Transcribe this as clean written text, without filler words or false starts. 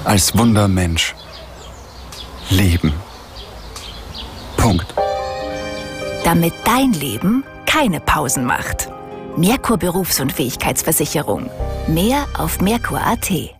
als Wundermensch leben. Punkt. Damit dein Leben keine Pausen macht. Merkur Berufsunfähigkeitsversicherung. Mehr auf merkur.at.